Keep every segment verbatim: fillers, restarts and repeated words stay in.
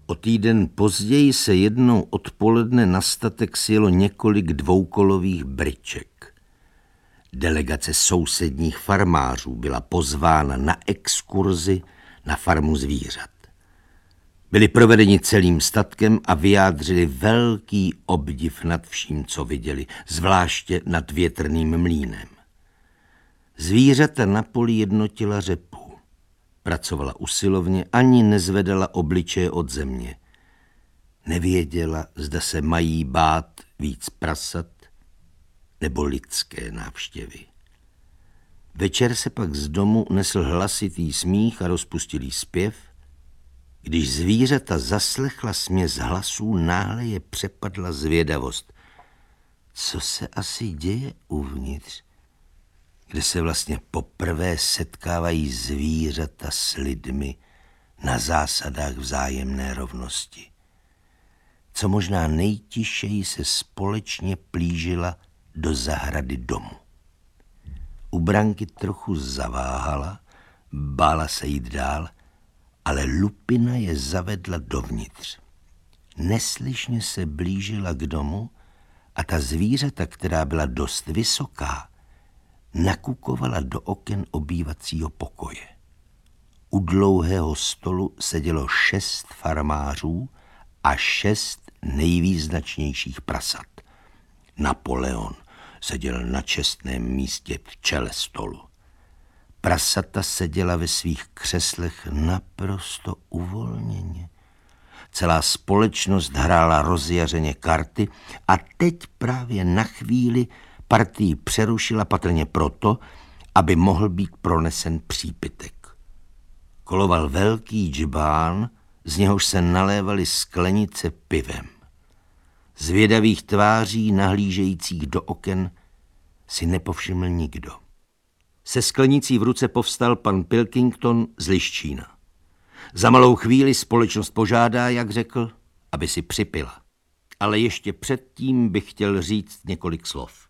O týden později se jednou odpoledne na statek sjelo několik dvoukolových bryček. Delegace sousedních farmářů byla pozvána na exkurzi na farmu zvířat. Byli provedeni celým statkem a vyjádřili velký obdiv nad vším, co viděli, zvláště nad větrným mlýnem. Zvířata na poli jednotila řepu. Pracovala usilovně, ani nezvedala obličeje od země. Nevěděla, zda se mají bát víc prasat nebo lidské návštěvy. Večer se pak z domu nesl hlasitý smích a rozpustilý zpěv. Když zvířata zaslechla směs hlasů, náhle je přepadla zvědavost. Co se asi děje uvnitř, kde se vlastně poprvé setkávají zvířata s lidmi na zásadách vzájemné rovnosti? Co možná nejtišeji se společně plížila do zahrady domu. U branky trochu zaváhala, bála se jít dál, ale Lupina je zavedla dovnitř. Neslyšně se blížila k domu a ta zvířata, která byla dost vysoká, nakukovala do oken obývacího pokoje. U dlouhého stolu sedělo šest farmářů a šest nejvýznačnějších prasat. Napoleon seděl na čestném místě v čele stolu. Prasata seděla ve svých křeslech naprosto uvolněně. Celá společnost hrála rozjařeně karty a teď právě na chvíli partii přerušila patrně proto, aby mohl být pronesen přípitek. Koloval velký džbán, z něhož se nalévaly sklenice pivem. Zvědavých tváří nahlížejících do oken si nepovšiml nikdo. Se sklenicí v ruce povstal pan Pilkington z Liščína. Za malou chvíli společnost požádá, jak řekl, aby si připila. Ale ještě předtím bych chtěl říct několik slov.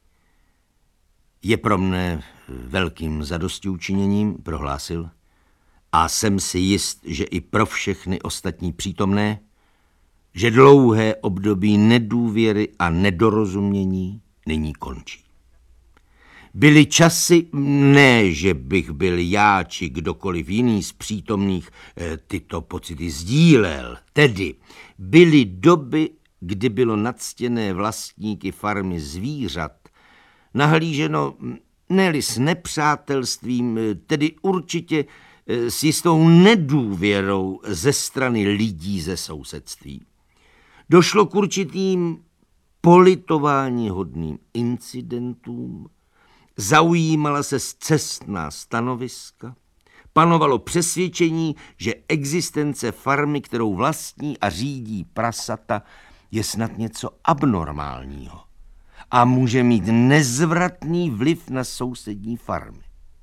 Je pro mne velkým zadostiučiněním, prohlásil, a jsem si jist, že i pro všechny ostatní přítomné, že dlouhé období nedůvěry a nedorozumění nyní končí. Byly časy, ne, že bych byl já či kdokoliv jiný z přítomných eh, tyto pocity sdílel, tedy byly doby, kdy bylo na ctěné vlastníky farmy zvířat nahlíženo ne-li s nepřátelstvím, tedy určitě s jistou nedůvěrou ze strany lidí ze sousedství. Došlo k určitým politováníhodným incidentům, zaujímala se scestná stanoviska, panovalo přesvědčení, že existence farmy, kterou vlastní a řídí prasata, je snad něco abnormálního a může mít nezvratný vliv na sousední farmy.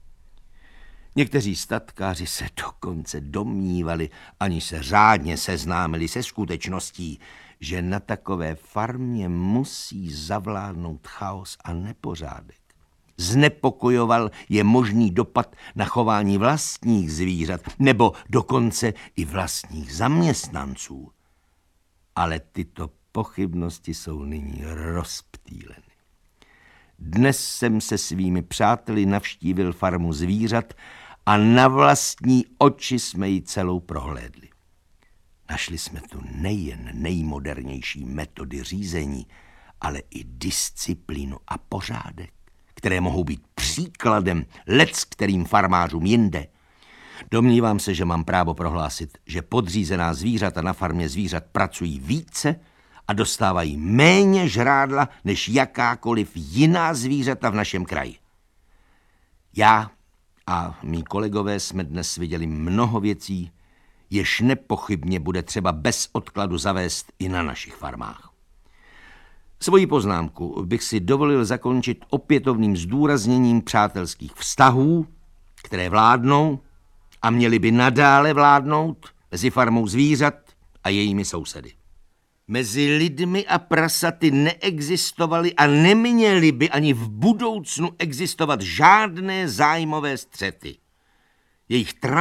Někteří statkáři se dokonce domnívali, aniž se řádně seznámili se skutečností, že na takové farmě musí zavládnout chaos a nepořádek. Znepokojoval je možný dopad na chování vlastních zvířat nebo dokonce i vlastních zaměstnanců. Ale tyto pochybnosti jsou nyní rozptýleny. Dnes jsem se svými přáteli navštívil farmu zvířat a na vlastní oči jsme ji celou prohlédli. Našli jsme tu nejen nejmodernější metody řízení, ale i disciplínu a pořádek, které mohou být příkladem lec kterým farmářům jinde. Domnívám se, že mám právo prohlásit, že podřízená zvířata na farmě zvířat pracují více a dostávají méně žrádla než jakákoliv jiná zvířata v našem kraji. Já a mý kolegové jsme dnes viděli mnoho věcí, jež nepochybně bude třeba bez odkladu zavést i na našich farmách. Svoji poznámku bych si dovolil zakončit opětovným zdůrazněním přátelských vztahů, které vládnou a měly by nadále vládnout mezi farmou zvířat a jejími sousedy. Mezi lidmi a prasaty neexistovaly a neměly by ani v budoucnu existovat žádné zájmové střety. Jejich